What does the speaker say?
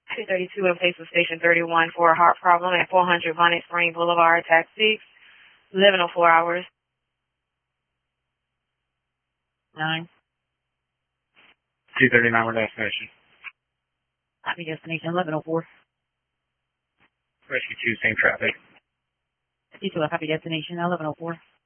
232 in place of Station 31 for a heart problem at 400 Bonnet Spring Boulevard, taxi. 11:04 hours. 9. 239, we're destination. Copy destination 11:04. Rescue 2, same traffic. 52, copy destination 11:04.